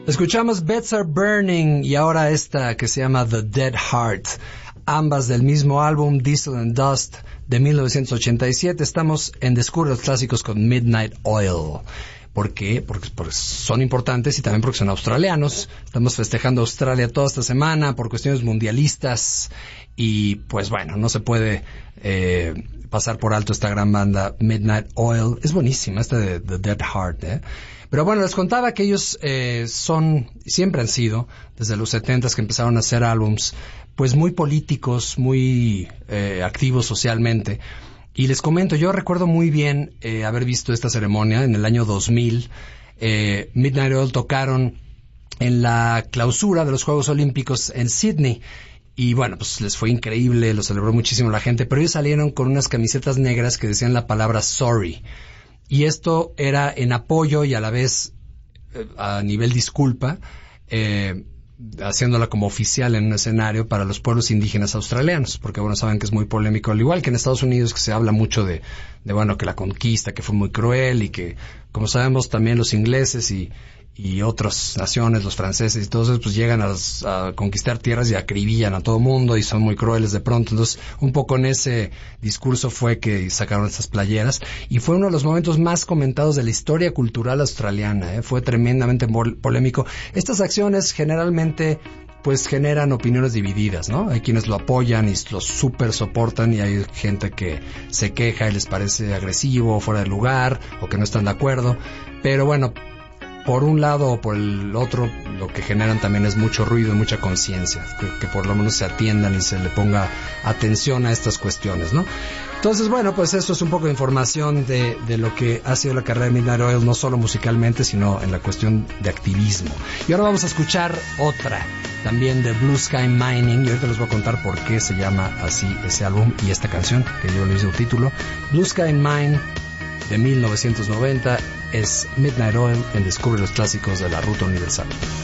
Escuchamos Beds Are Burning y ahora esta que se llama The Dead Heart, ambas del mismo álbum Diesel and Dust de 1987. Estamos en Descubre los Clásicos con Midnight Oil. ¿Por qué? Porque son importantes y también porque son australianos. Estamos festejando Australia toda esta semana por cuestiones mundialistas y pues bueno, no se puede pasar por alto esta gran banda Midnight Oil. Es buenísima esta de The Dead Heart, Pero bueno, les contaba que ellos siempre han sido, desde los 70s que empezaron a hacer álbums, pues muy políticos, muy activos socialmente. Y les comento, yo recuerdo muy bien haber visto esta ceremonia en el año 2000. Midnight Oil tocaron en la clausura de los Juegos Olímpicos en Sydney. Y bueno, pues les fue increíble, lo celebró muchísimo la gente, pero ellos salieron con unas camisetas negras que decían la palabra sorry. Y esto era en apoyo y a la vez a nivel disculpa, haciéndola como oficial en un escenario para los pueblos indígenas australianos, porque bueno, saben que es muy polémico, al igual que en Estados Unidos, que se habla mucho de bueno, que la conquista, que fue muy cruel y que, como sabemos, también los ingleses y otras naciones, los franceses y todos esos, pues llegan a conquistar tierras y acribillan a todo mundo y son muy crueles de pronto. Entonces, un poco en ese discurso fue que sacaron estas playeras y fue uno de los momentos más comentados de la historia cultural australiana, Fue tremendamente polémico. Estas acciones generalmente pues generan opiniones divididas, ¿no? Hay quienes lo apoyan y lo súper soportan y hay gente que se queja y les parece agresivo o fuera de lugar o que no están de acuerdo. Pero bueno, por un lado o por el otro, lo que generan también es mucho ruido y mucha conciencia, que por lo menos se atiendan y se le ponga atención a estas cuestiones, ¿no? Entonces, bueno, pues eso es un poco de información de lo que ha sido la carrera de Midnight Oil, no solo musicalmente, sino en la cuestión de activismo. Y ahora vamos a escuchar otra, también de Blue Sky Mining, y ahorita les voy a contar por qué se llama así ese álbum y esta canción, que yo le hice el título. Blue Sky Mine, de 1990, es Midnight Oil en Descubre los Clásicos de la Ruta Universal.